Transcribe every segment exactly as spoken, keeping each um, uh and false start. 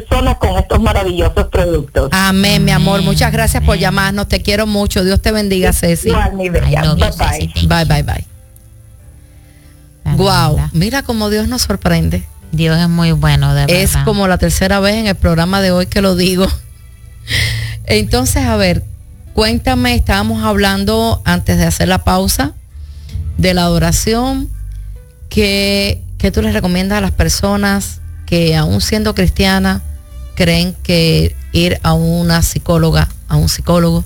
personas con estos maravillosos productos. Amén, Amén, mi amor. Muchas gracias Amén. por llamarnos. Te quiero mucho. Dios te bendiga, Ceci. Igual, mi bella. Bye, bye. Ceci, bye, bye, bye. Wow, mira cómo Dios nos sorprende. Dios es muy bueno, de verdad. Es como la tercera vez en el programa de hoy que lo digo. Entonces, a ver, cuéntame, estábamos hablando antes de hacer la pausa de la adoración, que, que tú les recomiendas a las personas que aún siendo cristianas creen que ir a una psicóloga, a un psicólogo,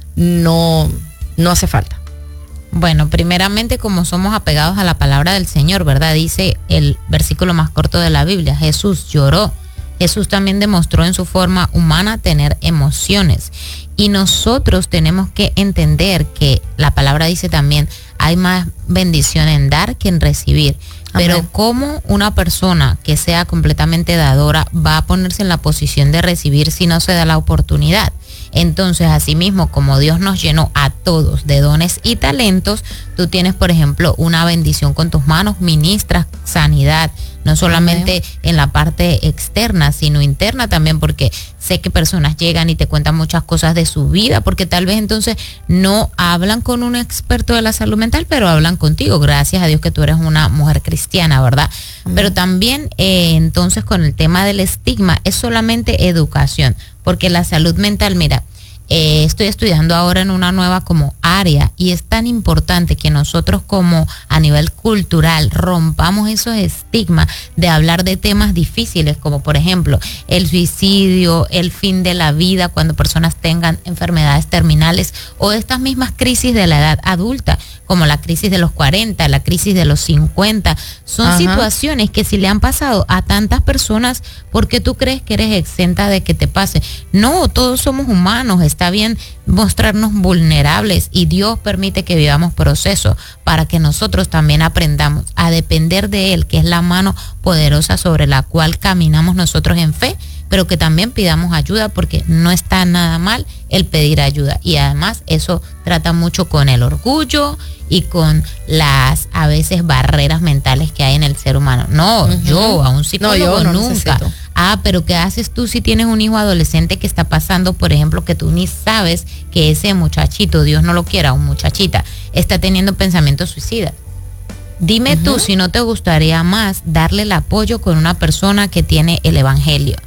no, no hace falta. Bueno, primeramente, como somos apegados a la palabra del Señor, ¿verdad? Dice el versículo más corto de la Biblia, Jesús lloró. Jesús también demostró en su forma humana tener emociones. Y nosotros tenemos que entender que la palabra dice también, hay más bendición en dar que en recibir. Amén. Pero ¿cómo una persona que sea completamente dadora va a ponerse en la posición de recibir si no se da la oportunidad? Entonces, asimismo, como Dios nos llenó a todos de dones y talentos, tú tienes, por ejemplo, una bendición con tus manos, ministras sanidad, no solamente Amén. en la parte externa, sino interna también, porque sé que personas llegan y te cuentan muchas cosas de su vida, porque tal vez entonces no hablan con un experto de la salud mental, pero hablan contigo, gracias a Dios que tú eres una mujer cristiana, ¿verdad? Amén. Pero también, eh, entonces, con el tema del estigma, es solamente educación, porque la salud mental, mira, eh, estoy estudiando ahora en una nueva como área y es tan importante que nosotros como a nivel cultural rompamos esos estigmas de hablar de temas difíciles como por ejemplo el suicidio, el fin de la vida cuando personas tengan enfermedades terminales o estas mismas crisis de la edad adulta como la crisis de los cuarenta, la crisis de los cincuenta, son Ajá. situaciones que si le han pasado a tantas personas, ¿por qué tú crees que eres exenta de que te pase? No, todos somos humanos, está bien mostrarnos vulnerables y Dios permite que vivamos procesos para que nosotros también aprendamos a depender de Él, que es la mano poderosa sobre la cual caminamos nosotros en fe, pero que también pidamos ayuda porque no está nada mal el pedir ayuda y además eso trata mucho con el orgullo y con las a veces barreras mentales que hay en el ser humano. No, uh-huh. yo a un psicólogo no, yo no nunca. Necesito. Ah, pero ¿qué haces tú si tienes un hijo adolescente que está pasando, por ejemplo, que tú ni sabes que ese muchachito, Dios no lo quiera, un muchachita, está teniendo pensamientos suicidas? Dime uh-huh. tú si no te gustaría más darle el apoyo con una persona que tiene el evangelio.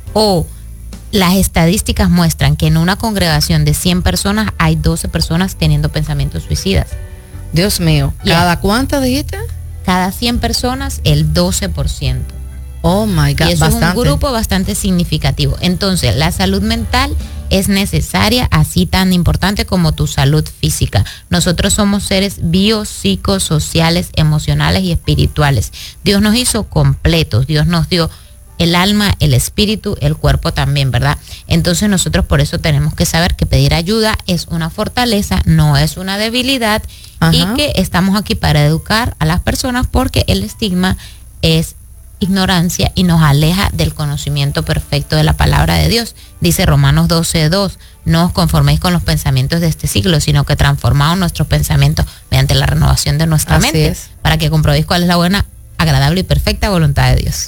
O las estadísticas muestran que en una congregación de cien personas hay doce personas teniendo pensamientos suicidas. Dios mío, ¿cada cuántas dijiste? Cada cien personas, el doce por ciento. Oh my God, y eso bastante. Es un grupo bastante significativo. Entonces, la salud mental es necesaria, así tan importante como tu salud física. Nosotros somos seres biopsicosociales, emocionales y espirituales. Dios nos hizo completos, Dios nos dio el alma, el espíritu, el cuerpo también, ¿verdad? Entonces nosotros por eso tenemos que saber que pedir ayuda es una fortaleza, no es una debilidad. Ajá. Y que estamos aquí para educar a las personas porque el estigma es ignorancia y nos aleja del conocimiento perfecto de la palabra de Dios. Dice Romanos doce dos, no os conforméis con los pensamientos de este siglo, sino que transformaos nuestros pensamientos mediante la renovación de nuestra Así mente, es. Para que comprobéis cuál es la buena, agradable y perfecta voluntad de Dios.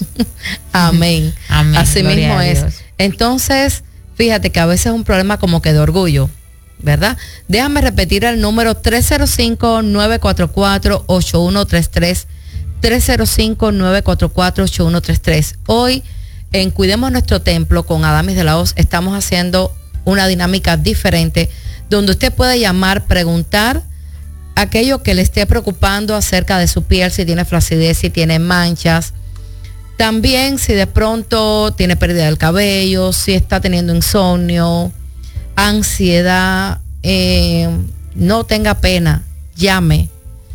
Amén. Amén. Así Gloria mismo a es. Dios. Entonces, fíjate que a veces es un problema como que de orgullo, ¿verdad? Déjame repetir el número tres cero cinco, nueve cuatro cuatro, ocho uno tres tres, tres cero cinco, nueve cuatro cuatro, ocho uno tres tres. Hoy en Cuidemos Nuestro Templo con Adamis de la Hoz estamos haciendo una dinámica diferente donde usted puede llamar, preguntar aquello que le esté preocupando acerca de su piel, si tiene flacidez, si tiene manchas. También si de pronto tiene pérdida del cabello, si está teniendo insomnio, ansiedad, eh, no tenga pena, llame,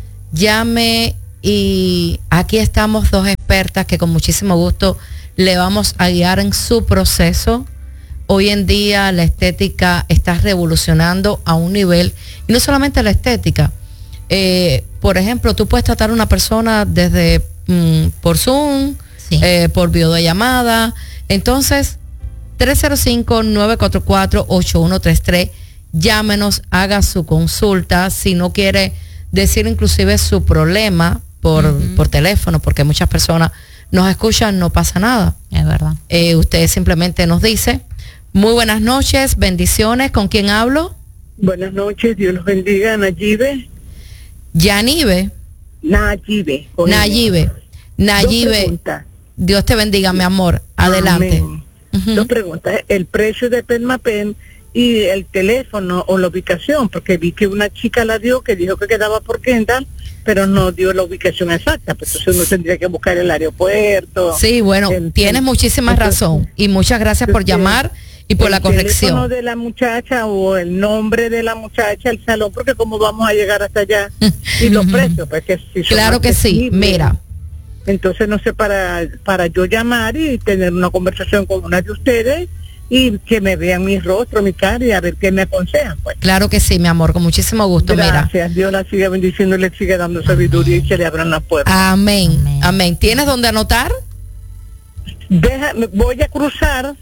llame y aquí estamos dos expertas que con muchísimo gusto le vamos a guiar en su proceso. Hoy en día la estética está revolucionando a un nivel, y no solamente la estética, eh, por ejemplo, tú puedes tratar a una persona desde mm, por Zoom, sí. eh, por videollamada. Entonces, tres cero cinco, nueve cuatro cuatro, ocho uno tres tres, llámenos, haga su consulta. Si no quiere decir inclusive su problema por, uh-huh. por teléfono, porque muchas personas nos escuchan, no pasa nada. Es verdad. Eh, usted simplemente nos dice, muy buenas noches, bendiciones, ¿con quién hablo? Buenas noches, Dios los bendiga, Nayibe. Yanibe. Nayibe. Nayibe. Nayibe. Dios te bendiga, mi amor. Adelante. Amén. Uh-huh. Dos preguntas. El precio de Permapen y el teléfono o la ubicación, porque vi que una chica la dio que dijo que quedaba por Kendall, pero no dio la ubicación exacta, pues entonces uno tendría que buscar el aeropuerto. Sí, bueno, el, tienes el, muchísima entonces, razón y muchas gracias por llamar y por la corrección. El teléfono de la muchacha o el nombre de la muchacha, el salón, porque cómo vamos a llegar hasta allá y los precios, pues que si son claro que sí, mira. Entonces no sé, para para yo llamar y tener una conversación con una de ustedes y que me vean mi rostro, mi cara y a ver qué me aconsejan, pues. Claro que sí, mi amor, con muchísimo gusto. Gracias, mira. Dios la siga bendiciendo, le sigue dando sabiduría y que le abran las puertas. Amén, amén. amén. ¿Tienes dónde anotar? Deja, voy a cruzar.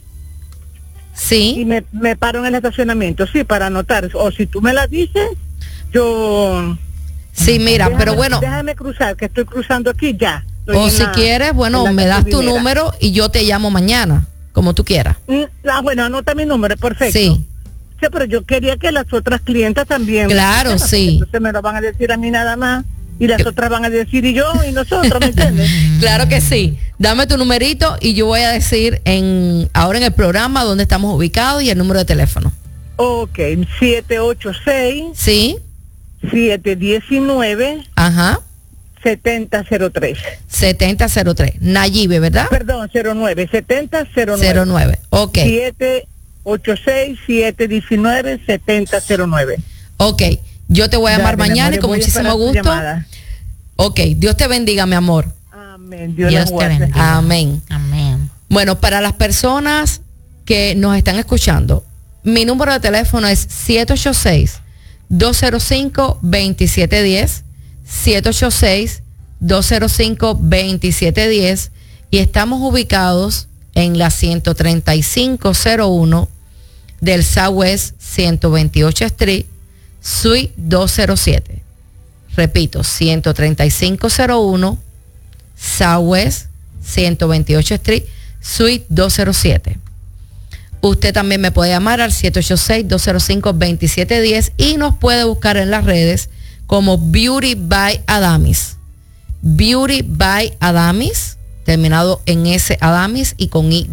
Sí. Y me, me paro en el estacionamiento, sí, para anotar. O si tú me la dices, yo... Sí, mira, déjame, pero bueno... Déjame cruzar, que estoy cruzando aquí ya. O si la, quieres, bueno, me das tu número y yo te llamo mañana, como tú quieras. Ah, bueno, anota mi número, perfecto. Sí. Sí, pero yo quería que las otras clientas también... Claro, bueno, sí. Entonces me lo van a decir a mí nada más. Y las otras van a decir y yo y nosotros, ¿me entiendes? Claro que sí. Dame tu numerito y yo voy a decir en ahora en el programa dónde estamos ubicados y el número de teléfono. Ok, siete ocho seis. Sí. siete uno nueve. Ajá. setenta cero tres. setenta cero tres. Nayibe, ¿verdad? Perdón, cero nueve. setenta cero nueve. cero nueve. Ok. siete ocho seis, siete uno nueve, setenta cero nueve. Ok. Yo te voy a llamar Dale, mañana y con muchísimo gusto. Ok, Dios te bendiga, mi amor. Amén. Dios, Dios te bendiga. Amén. Amén. Bueno, para las personas que nos están escuchando, mi número de teléfono es siete ocho seis, dos cero cinco, dos siete uno cero, siete ocho seis, dos cero cinco, dos siete uno cero y estamos ubicados en la ciento treinta y cinco cero uno del Southwest ciento veintiocho Street, Suite doscientos siete. Repito, ciento treinta y cinco cero uno, Southwest ciento veintiocho Street, Suite doscientos siete. Usted también me puede llamar al siete ocho seis, dos cero cinco, dos siete uno cero y nos puede buscar en las redes como Beauty by Adamis. Beauty by Adamis, terminado en S Adamis y con Y.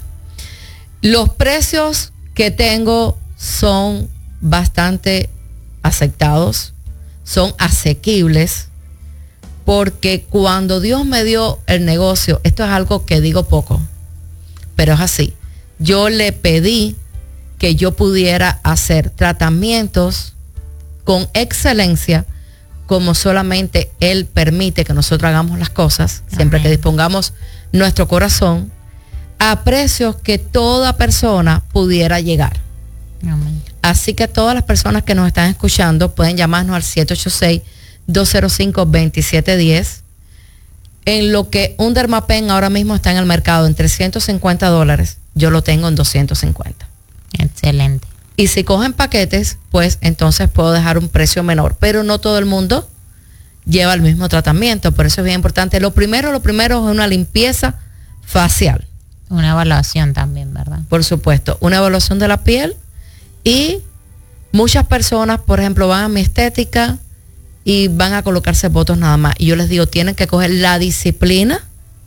Los precios que tengo son bastante aceptados, son asequibles, porque cuando Dios me dio el negocio, esto es algo que digo poco, pero es así, yo le pedí que yo pudiera hacer tratamientos con excelencia, como solamente Él permite que nosotros hagamos las cosas, Amén. Siempre que dispongamos nuestro corazón, a precios que toda persona pudiera llegar. Amén. Así que todas las personas que nos están escuchando pueden llamarnos al siete ocho seis, dos cero cinco, dos siete uno cero. En lo que un Dermapen ahora mismo está en el mercado en trescientos cincuenta dólares, yo lo tengo en doscientos cincuenta. Excelente. Y si cogen paquetes, pues entonces puedo dejar un precio menor, pero no todo el mundo lleva el mismo tratamiento, por eso es bien importante. Lo primero, lo primero es una limpieza facial. Una evaluación también, ¿verdad? Por supuesto, una evaluación de la piel. Y muchas personas, por ejemplo, van a mi estética y van a colocarse botox nada más. Y yo les digo, tienen que coger la disciplina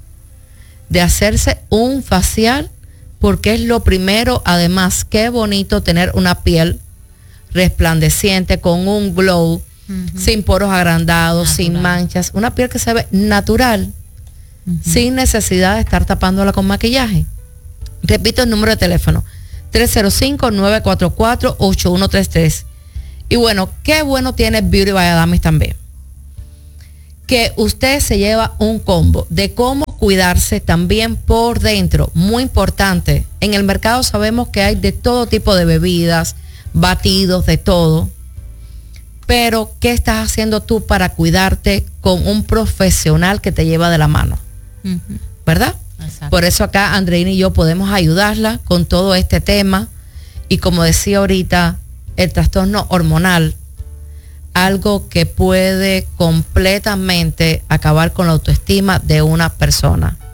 de hacerse un facial, porque es lo primero. Además, qué bonito tener una piel resplandeciente, con un glow, uh-huh. sin poros agrandados, natural. Sin manchas. Una piel que se ve natural, uh-huh. sin necesidad de estar tapándola con maquillaje. Repito el número de teléfono. tres cero cinco, nueve cuatro cuatro, ocho uno tres tres. Y bueno, qué bueno tiene Beauty by Adamis también, que usted se lleva un combo de cómo cuidarse también por dentro. Muy importante, en el mercado sabemos que hay de todo tipo de bebidas, batidos, de todo, pero ¿qué estás haciendo tú para cuidarte con un profesional que te lleva de la mano? Uh-huh. ¿Verdad? Exacto. Por eso acá Andreina y yo podemos ayudarla con todo este tema. Y como decía ahorita, el trastorno hormonal, algo que puede completamente acabar con la autoestima de una persona.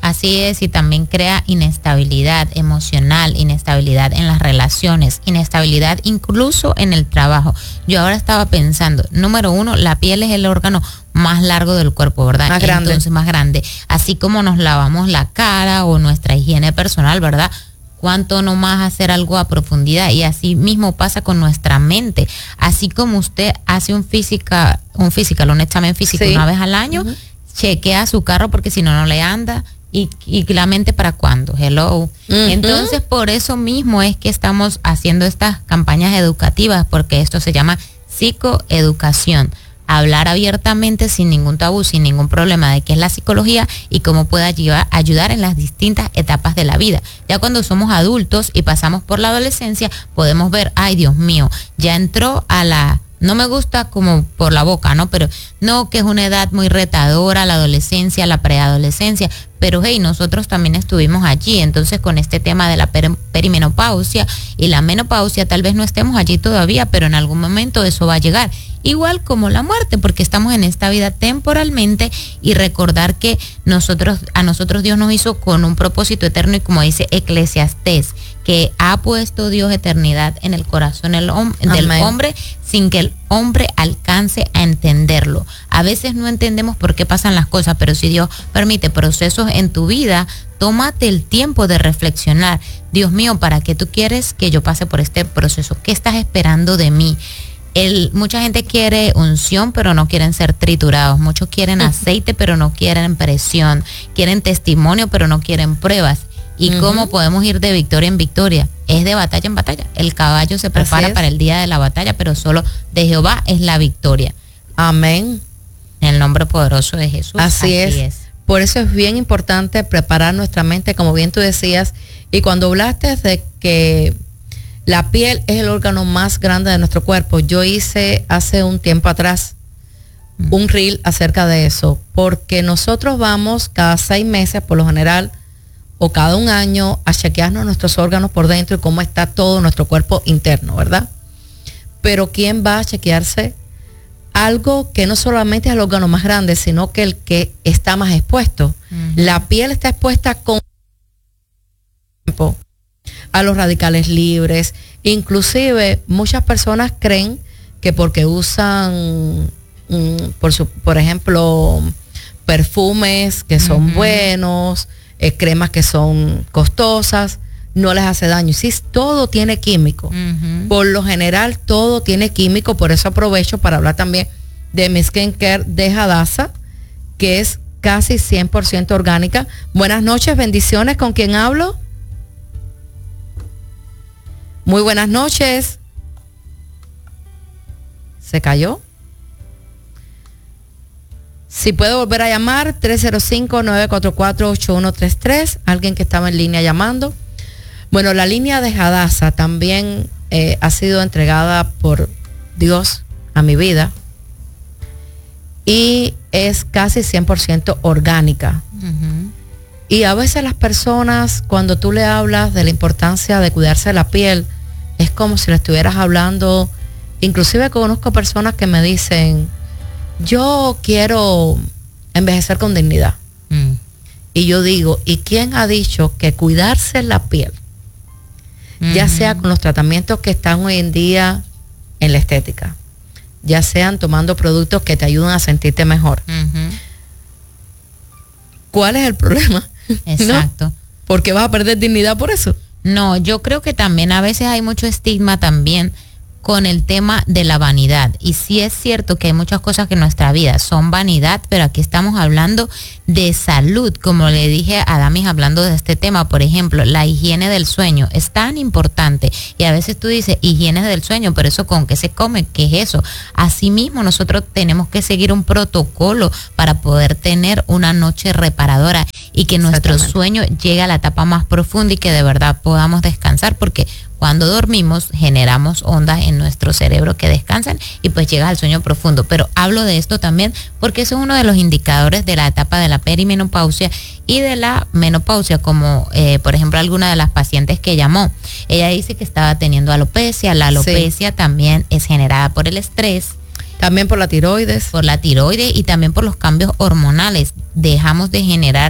Así es, y también crea inestabilidad emocional, inestabilidad en las relaciones, inestabilidad incluso en el trabajo. Yo ahora estaba pensando, número uno, la piel es el órgano más largo del cuerpo, ¿verdad? Más grande. Entonces, más grande. Así como nos lavamos la cara o nuestra higiene personal, ¿verdad? Cuánto no más hacer algo a profundidad, y así mismo pasa con nuestra mente. Así como usted hace un física, un física, un examen físico sí. una vez al año, uh-huh. chequea su carro porque si no, no le anda. Y, y la mente para cuándo, hello. Uh-huh. Entonces, por eso mismo es que estamos haciendo estas campañas educativas, porque esto se llama psicoeducación. Hablar abiertamente, sin ningún tabú, sin ningún problema de qué es la psicología y cómo puede ayudar, ayudar en las distintas etapas de la vida. Ya cuando somos adultos y pasamos por la adolescencia, podemos ver, ay Dios mío, ya entró a la... No me gusta como por la boca, ¿no? Pero no, que es una edad muy retadora, la adolescencia, la preadolescencia. Pero hey, nosotros también estuvimos allí. Entonces, con este tema de la per- perimenopausia y la menopausia, tal vez no estemos allí todavía, pero en algún momento eso va a llegar. Igual como la muerte, porque estamos en esta vida temporalmente, y recordar que nosotros, a nosotros Dios nos hizo con un propósito eterno, y como dice Eclesiastés, que ha puesto Dios eternidad en el corazón del, hom- del hombre, sin que el hombre alcance a entenderlo. A veces no entendemos por qué pasan las cosas, pero si Dios permite procesos en tu vida, tómate el tiempo de reflexionar. Dios mío, ¿para qué tú quieres que yo pase por este proceso? ¿Qué estás esperando de mí? El, mucha gente quiere unción, pero no quieren ser triturados. Muchos quieren aceite, pero no quieren presión. Quieren testimonio, pero no quieren pruebas. ¿Y uh-huh. cómo podemos ir de victoria en victoria? Es de batalla en batalla. El caballo se prepara para el día de la batalla, pero solo de Jehová es la victoria. Amén. En el nombre poderoso de Jesús. Así, Así es. es. Por eso es bien importante preparar nuestra mente, como bien tú decías. Y cuando hablaste de que la piel es el órgano más grande de nuestro cuerpo, yo hice hace un tiempo atrás uh-huh. un reel acerca de eso, porque nosotros vamos cada seis meses, por lo general, o cada un año, a chequearnos nuestros órganos por dentro y cómo está todo nuestro cuerpo interno, ¿verdad? Pero ¿quién va a chequearse algo que no solamente es el órgano más grande, sino que el que está más expuesto? Uh-huh. La piel está expuesta con tiempo a los radicales libres. Inclusive muchas personas creen que porque usan, mm, por, su, por ejemplo, perfumes que son uh-huh. buenos, eh, cremas que son costosas, no les hace daño. Sí, todo tiene químico. Uh-huh. Por lo general todo tiene químico, por eso aprovecho para hablar también de mi skincare de Hadassah, que es casi cien por ciento orgánica. Buenas noches, bendiciones, ¿con quién hablo? Muy buenas noches. ¿Se cayó? Si puede volver a llamar, tres cero cinco, nueve cuatro cuatro, ocho uno tres tres. Alguien que estaba en línea llamando. Bueno, la línea de Hadassah también eh, ha sido entregada por Dios a mi vida. Y es casi cien por ciento orgánica. Uh-huh. Y a veces las personas, cuando tú le hablas de la importancia de cuidarse la piel, es como si le estuvieras hablando. Inclusive conozco personas que me dicen, yo quiero envejecer con dignidad. Mm. Y yo digo, ¿y quién ha dicho que cuidarse la piel, mm-hmm. ya sea con los tratamientos que están hoy en día en la estética, ya sean tomando productos que te ayudan a sentirte mejor? Mm-hmm. ¿Cuál es el problema? Exacto. ¿No? ¿Por qué vas a perder dignidad por eso? No, yo creo que también a veces hay mucho estigma también con el tema de la vanidad. Y sí es cierto que hay muchas cosas que en nuestra vida son vanidad, pero aquí estamos hablando de salud. Como le dije a Damis hablando de este tema, por ejemplo, la higiene del sueño es tan importante. Y a veces tú dices, higiene del sueño, pero eso ¿con qué se come? ¿Qué es eso? Asimismo, nosotros tenemos que seguir un protocolo para poder tener una noche reparadora y que nuestro sueño llegue a la etapa más profunda y que de verdad podamos descansar, porque cuando dormimos generamos ondas en nuestro cerebro que descansan y pues llegas al sueño profundo. Pero hablo de esto también porque eso es uno de los indicadores de la etapa de la perimenopausia y de la menopausia, como eh, por ejemplo alguna de las pacientes que llamó. Ella dice que estaba teniendo alopecia. La alopecia sí. también es generada por el estrés. También por la tiroides. Por la tiroides y también por los cambios hormonales. Dejamos de generar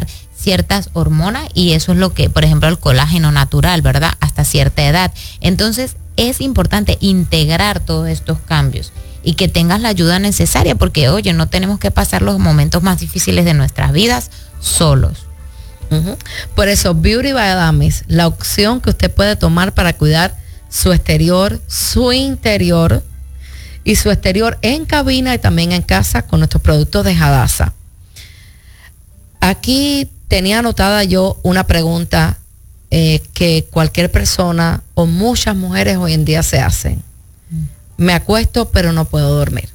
ciertas hormonas y eso es lo que, por ejemplo, el colágeno natural, ¿verdad? Hasta cierta edad. Entonces, es importante integrar todos estos cambios y que tengas la ayuda necesaria porque, oye, no tenemos que pasar los momentos más difíciles de nuestras vidas solos. Uh-huh. Por eso, Beauty by Adamis, la opción que usted puede tomar para cuidar su exterior, su interior y su exterior en cabina y también en casa con nuestros productos de Hadassah. Aquí tenía anotada yo una pregunta eh, que cualquier persona o muchas mujeres hoy en día se hacen. Me acuesto pero no puedo dormir.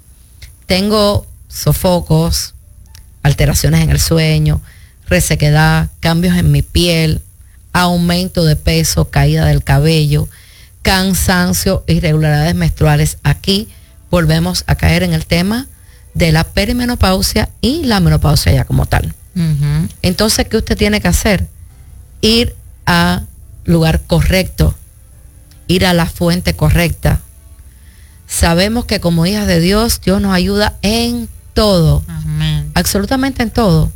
Tengo sofocos, alteraciones en el sueño, resequedad, cambios en mi piel, aumento de peso, caída del cabello, cansancio, irregularidades menstruales. Aquí volvemos a caer en el tema de la perimenopausia y la menopausia ya como tal. Uh-huh. Entonces, ¿qué usted tiene que hacer? Ir al lugar correcto, ir a la fuente correcta. Sabemos que como hijas de Dios, Dios nos ayuda en todo, Amén. Absolutamente en todo.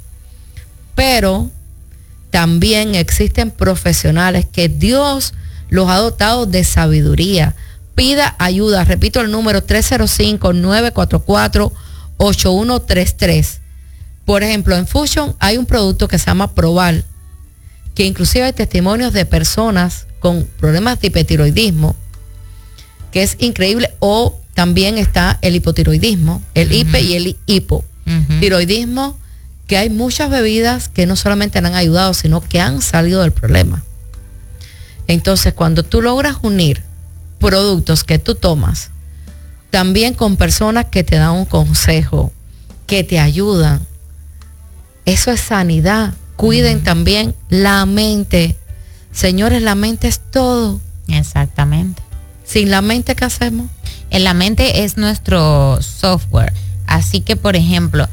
Pero también existen profesionales que Dios los ha dotado de sabiduría. Pida ayuda. Repito el número tres cero cinco, nueve cuatro cuatro, ocho uno tres tres. Por ejemplo, en Fusion hay un producto que se llama Proval, que inclusive hay testimonios de personas con problemas de hipertiroidismo, que es increíble. O también está el hipotiroidismo, el uh-huh. hipe y el hipo. Uh-huh. Tiroidismo, que hay muchas bebidas que no solamente han ayudado, sino que han salido del problema. Entonces, cuando tú logras unir productos que tú tomas, también con personas que te dan un consejo, que te ayudan, eso es sanidad. Cuiden uh-huh. también la mente. Señores, la mente es todo. Exactamente. Sin la mente, ¿qué hacemos? En la mente es nuestro software. Así que, por ejemplo,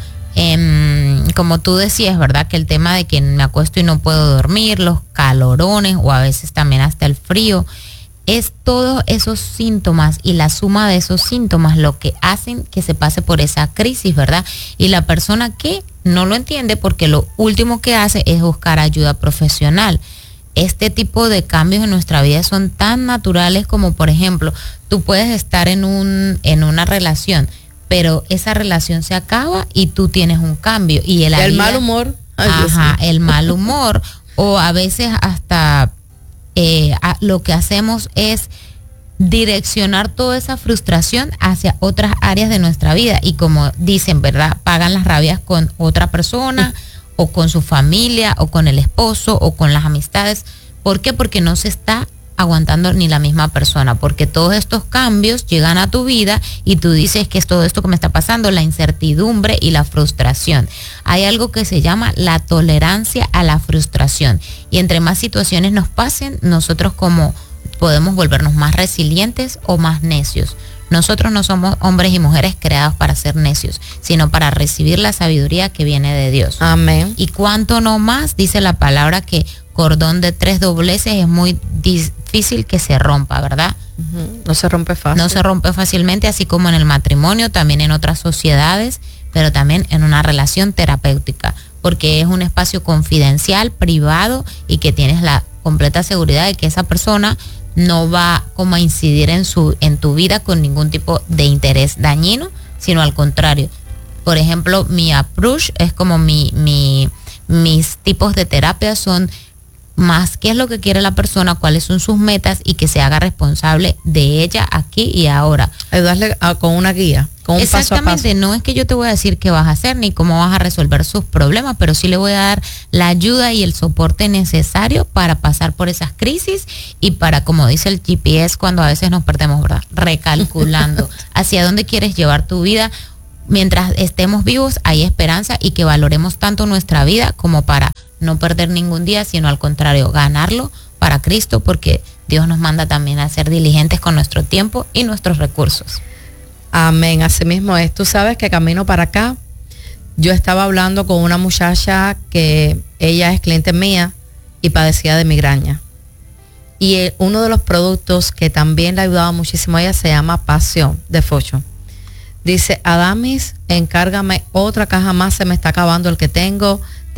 eh, como tú decías, ¿verdad? Que el tema de que me acuesto y no puedo dormir, los calorones o a veces también hasta el frío, es todos esos síntomas y la suma de esos síntomas lo que hacen que se pase por esa crisis, ¿verdad? Y la persona que no lo entiende porque lo último que hace es buscar ayuda profesional. Este tipo de cambios en nuestra vida son tan naturales como, por ejemplo, tú puedes estar en un en una relación, pero esa relación se acaba y tú tienes un cambio. Y el, el mal humor. Ay, ajá, el mal humor. O a veces hasta eh, a, lo que hacemos es direccionar toda esa frustración hacia otras áreas de nuestra vida. Y como dicen, ¿verdad? Pagan las rabias con otra persona o con su familia o con el esposo o con las amistades. ¿Por qué? Porque no se está aguantando ni la misma persona, porque todos estos cambios llegan a tu vida y tú dices que es todo esto que me está pasando, la incertidumbre y la frustración. Hay algo que se llama la tolerancia a la frustración y entre más situaciones nos pasen, nosotros como podemos volvernos más resilientes o más necios. Nosotros no somos hombres y mujeres creados para ser necios, sino para recibir la sabiduría que viene de Dios. Amén. Y cuánto no más, dice la palabra, que cordón de tres dobleces es muy difícil que se rompa, ¿verdad? Uh-huh. No se rompe fácil. No se rompe fácilmente, así como en el matrimonio, también en otras sociedades, pero también en una relación terapéutica, porque es un espacio confidencial, privado, y que tienes la completa seguridad de que esa persona no va como a incidir en su en tu vida con ningún tipo de interés dañino, sino al contrario. Por ejemplo, mi approach es como mi, mi mis tipos de terapia son más qué es lo que quiere la persona, cuáles son sus metas y que se haga responsable de ella aquí y ahora. Ayudarle a, con una guía, con un paso a paso. Exactamente, no es que yo te voy a decir qué vas a hacer ni cómo vas a resolver sus problemas, pero sí le voy a dar la ayuda y el soporte necesario para pasar por esas crisis y para, como dice el G P S, cuando a veces nos perdemos, ¿verdad? Recalculando hacia dónde quieres llevar tu vida. Mientras estemos vivos hay esperanza y que valoremos tanto nuestra vida como para no perder ningún día, sino al contrario, ganarlo para Cristo, porque Dios nos manda también a ser diligentes con nuestro tiempo y nuestros recursos. Amén, así mismo es. Tú sabes que camino para acá, yo estaba hablando con una muchacha que ella es cliente mía y padecía de migraña. Y el, uno de los productos que también le ha ayudado muchísimo a ella se llama Pasión de Fusion. Dice, Adamis, encárgame otra caja más, se me está acabando el que tengo,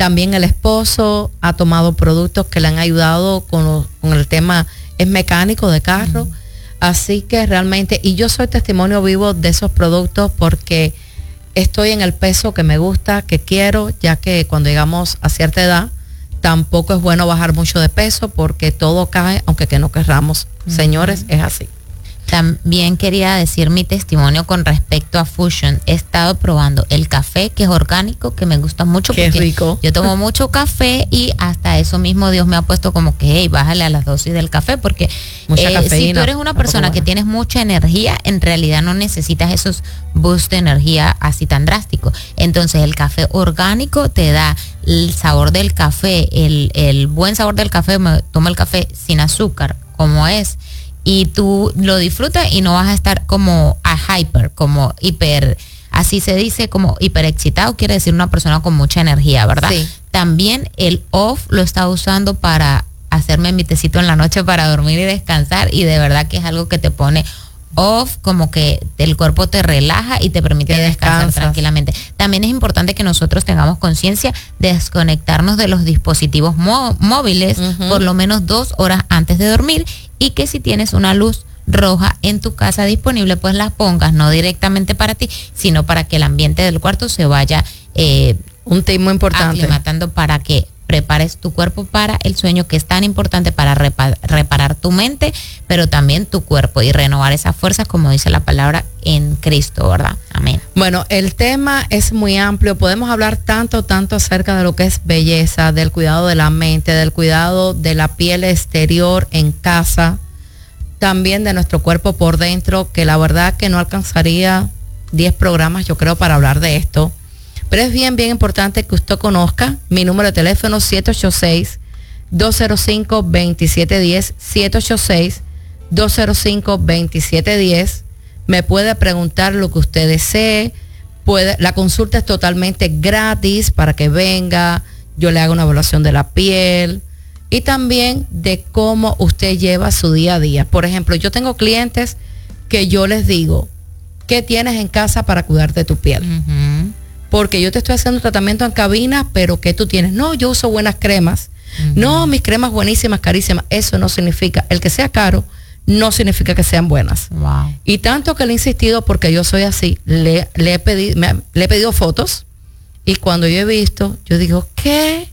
También el esposo ha tomado productos que le han ayudado con, con el tema, es mecánico de carro. Uh-huh. Así que realmente, y yo soy testimonio vivo de esos productos porque estoy en el peso que me gusta, que quiero, ya que cuando llegamos a cierta edad, tampoco es bueno bajar mucho de peso porque todo cae, aunque que no querramos. Uh-huh. Señores, es así. También quería decir mi testimonio con respecto a Fusion. He estado probando el café, que es orgánico, que me gusta mucho. Qué porque rico. Yo tomo mucho café y hasta eso mismo Dios me ha puesto como que, hey, bájale a las dosis del café, porque mucha eh, cafeína, si tú eres una persona bueno. que tienes mucha energía, en realidad no necesitas esos boosts de energía así tan drásticos. Entonces el café orgánico te da el sabor del café, el, el buen sabor del café. Me tomo el café sin azúcar, como es. Y tú lo disfrutas y no vas a estar como a hyper, como hiper, así se dice, como hiper excitado, quiere decir una persona con mucha energía, ¿verdad? Sí. También el off lo está usando para hacerme mi tecito en la noche para dormir y descansar, y de verdad que es algo que te pone off, como que el cuerpo te relaja y te permite que descansar descansas. tranquilamente. También es importante que nosotros tengamos conciencia de desconectarnos de los dispositivos mó- móviles Uh-huh. por lo menos dos horas antes de dormir, y que si tienes una luz roja en tu casa disponible, pues las pongas no directamente para ti, sino para que el ambiente del cuarto se vaya eh, un tip muy importante, aclimatando, para que prepares tu cuerpo para el sueño, que es tan importante para repa- reparar tu mente, pero también tu cuerpo, y renovar esas fuerzas, como dice la palabra, en Cristo, ¿verdad? Amén. Bueno, el tema es muy amplio. Podemos hablar tanto, tanto acerca de lo que es belleza, del cuidado de la mente, del cuidado de la piel exterior en casa, también de nuestro cuerpo por dentro, que la verdad que no alcanzaría diez programas, yo creo, para hablar de esto. Pero es bien, bien importante que usted conozca mi número de teléfono, siete ocho seis, dos cero cinco, dos siete uno cero, siete ocho seis, dos cero cinco, dos siete uno cero. Me puede preguntar lo que usted desee. Puede, la consulta es totalmente gratis para que venga, yo le haga una evaluación de la piel y también de cómo usted lleva su día a día. Por ejemplo, yo tengo clientes que yo les digo, ¿qué tienes en casa para cuidar de tu piel? Uh-huh. Porque yo te estoy haciendo tratamiento en cabina, pero ¿qué tú tienes? No, yo uso buenas cremas. Uh-huh. No, mis cremas buenísimas, carísimas. Eso no significa, el que sea caro, no significa que sean buenas. Wow. Y tanto que le he insistido, porque yo soy así, le, le, he pedido, me, le he pedido fotos, y cuando yo he visto, yo digo, ¿qué?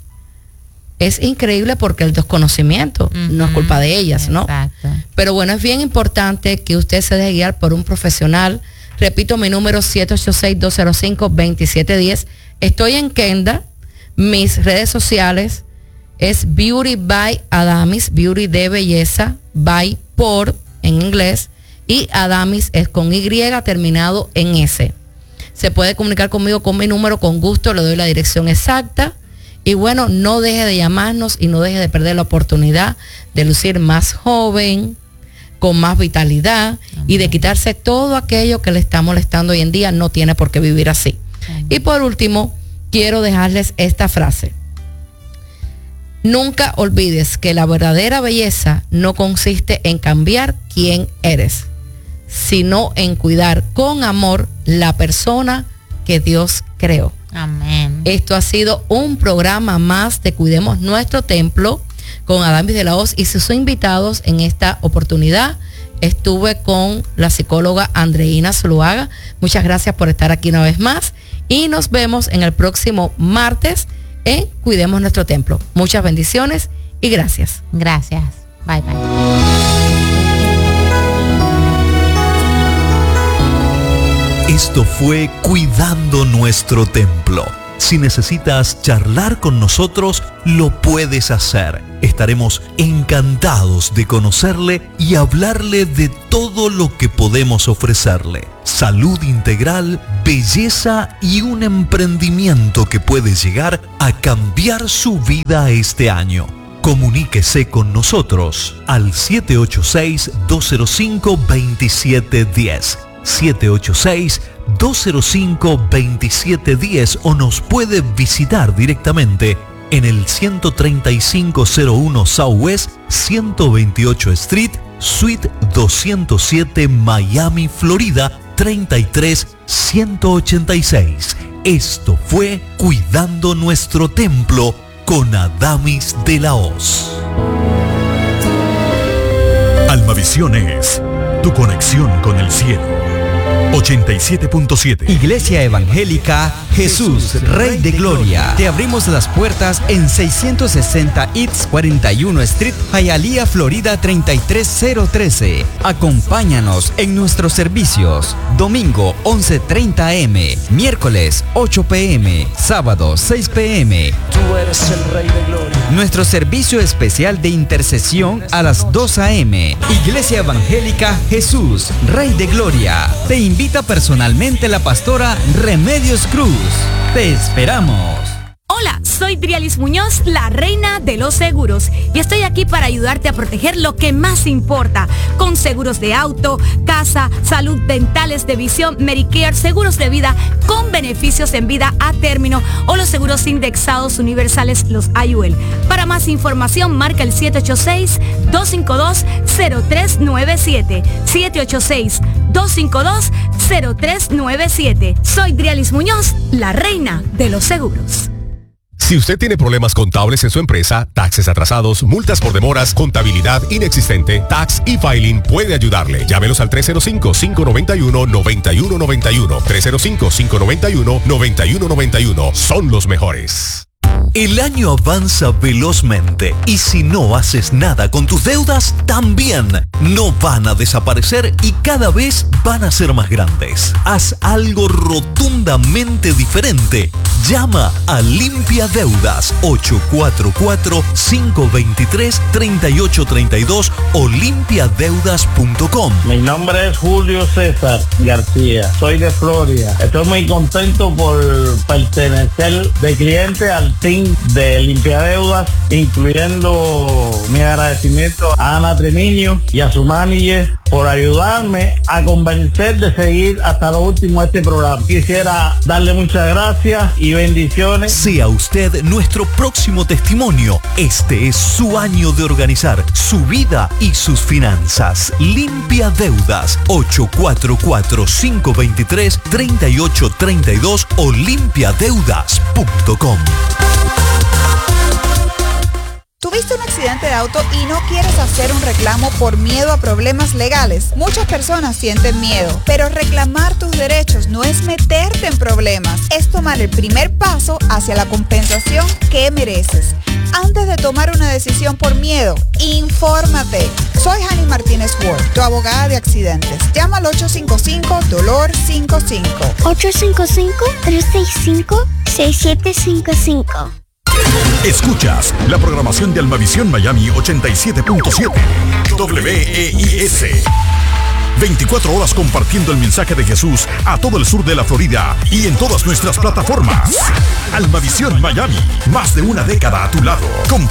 Es increíble porque el desconocimiento uh-huh. no es culpa de ellas, ¿no? Exacto. Pero bueno, es bien importante que usted se deje guiar por un profesional. Repito, mi número siete ocho seis, dos cero cinco, dos siete uno cero. Estoy en Kenda. Mis redes sociales es Beauty by Adamis, Beauty de belleza, by por en inglés, y Adamis es con Y terminado en S. Se puede comunicar conmigo con mi número, con gusto le doy la dirección exacta. Y bueno, no deje de llamarnos y no deje de perder la oportunidad de lucir más joven, con más vitalidad. Amén. Y de quitarse todo aquello que le está molestando hoy en día. No tiene por qué vivir así. Amén. Y por último, quiero dejarles esta frase. Nunca olvides que la verdadera belleza no consiste en cambiar quién eres, sino en cuidar con amor la persona que Dios creó. Amén. Esto ha sido un programa más de Cuidemos Nuestro Templo con Adamis de la Hoz y sus invitados. En esta oportunidad estuve con la psicóloga Andreina Zuluaga. Muchas gracias por estar aquí una vez más y nos vemos en el próximo martes en Cuidemos Nuestro Templo. Muchas bendiciones y gracias. Gracias. Bye, bye. Esto fue Cuidando Nuestro Templo. Si necesitas charlar con nosotros, lo puedes hacer. Estaremos encantados de conocerle y hablarle de todo lo que podemos ofrecerle. Salud integral, belleza y un emprendimiento que puede llegar a cambiar su vida este año. Comuníquese con nosotros al siete ocho seis, dos cero cinco, dos siete uno cero. siete ocho seis, dos cero cinco, dos siete uno cero o nos puede visitar directamente en el ciento treinta y cinco cero uno Southwest ciento veintiocho Street, Suite doscientos siete, Miami, Florida, treinta y tres ciento ochenta y seis. Esto fue Cuidando Nuestro Templo con Adamis de la Hoz. Almavisión es tu conexión con el cielo. ochenta y siete punto siete. Iglesia Evangélica Jesús, Rey de Gloria. Te abrimos las puertas en seiscientos sesenta East cuarenta y uno Street, Hialeah, Florida treinta y tres cero trece. Acompáñanos en nuestros servicios. Domingo once treinta a eme, miércoles ocho pe eme, sábado seis pe eme. Tú eres el Rey de Gloria. Nuestro servicio especial de intercesión a las dos a eme. Iglesia Evangélica Jesús, Rey de Gloria. Te invita personalmente la pastora Remedios Cruz. Te esperamos. Hola, soy Drialis Muñoz, la reina de los seguros, y estoy aquí para ayudarte a proteger lo que más importa, con seguros de auto, casa, salud, dentales, de visión, Medicare, seguros de vida con beneficios en vida a término o los seguros indexados universales, los I U L. Para más información, marca el siete ocho seis, dos cinco dos, cero tres nueve siete, siete ocho seis, dos cinco dos, cero tres nueve siete. Soy Drialis Muñoz, la reina de los seguros. Si usted tiene problemas contables en su empresa, taxes atrasados, multas por demoras, contabilidad inexistente, Tax e-Filing puede ayudarle. Llámelos al tres cero cinco, cinco nueve uno, nueve uno nueve uno. tres cero cinco, cinco nueve uno, nueve uno nueve uno. Son los mejores. El año avanza velozmente y si no haces nada con tus deudas, también no van a desaparecer y cada vez van a ser más grandes. Haz algo rotundamente diferente. Llama a Limpia Deudas ocho cuatro cuatro, cinco dos tres, tres ocho tres dos o limpia deudas punto com. Mi nombre es Julio César García, soy de Florida. Estoy muy contento por pertenecer de cliente al team de Limpia Deudas, incluyendo mi agradecimiento a Ana Tremiño y a su manager por ayudarme a convencer de seguir hasta lo último este programa. Quisiera darle muchas gracias y bendiciones. Sea usted nuestro próximo testimonio. Este es su año de organizar su vida y sus finanzas. Limpia Deudas ocho cuatro cuatro, cinco dos tres, tres ocho tres dos o limpia deudas punto com. ¿Tuviste un accidente de auto y no quieres hacer un reclamo por miedo a problemas legales? Muchas personas sienten miedo, pero reclamar tus derechos no es meterte en problemas, es tomar el primer paso hacia la compensación que mereces. Antes de tomar una decisión por miedo, infórmate. Soy Jani Martínez Ward, tu abogada de accidentes. Llama al ocho cinco cinco, D O L O R cinco cinco. ocho cinco cinco, tres seis cinco, seis siete cinco cinco. Escuchas la programación de Almavisión Miami ochenta y siete punto siete W E I S. veinticuatro horas compartiendo el mensaje de Jesús a todo el sur de la Florida y en todas nuestras plataformas. Almavisión Miami, más de una década a tu lado. Con